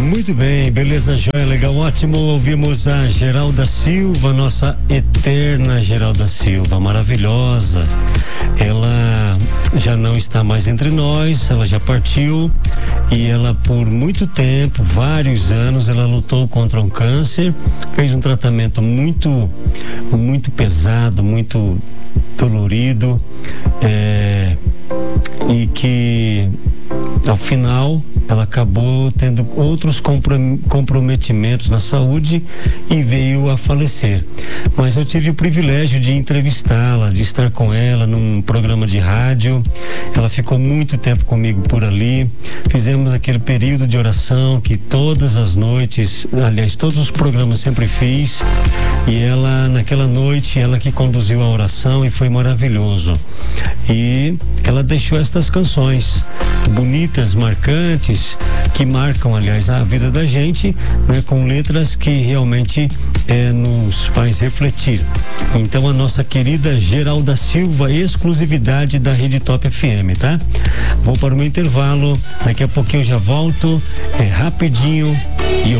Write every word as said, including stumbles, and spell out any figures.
Muito bem, beleza, joia, legal, ótimo. Ouvimos a Geralda Silva, nossa eterna Geralda Silva, maravilhosa. Ela já não está mais entre nós, ela já partiu e ela por muito tempo, vários anos, ela lutou contra um câncer, fez um tratamento muito, muito pesado, muito dolorido, é, e que ao final ela acabou tendo outros comprometimentos na saúde e veio a falecer. Mas eu tive o privilégio de entrevistá-la, de estar com ela num programa de rádio. Ela ficou muito tempo comigo por ali. Fizemos aquele período de oração que todas as noites, aliás, todos os programas sempre fiz. E ela, naquela noite, ela que conduziu a oração e foi maravilhoso. E ela deixou estas canções bonitas, marcantes, que marcam, aliás, a vida da gente, né, com letras que realmente é, nos faz refletir. Então, a nossa querida Geralda Silva, exclusividade da Rede Top F M, tá? Vou para o meu intervalo, daqui a pouquinho eu já volto, é rapidinho. E eu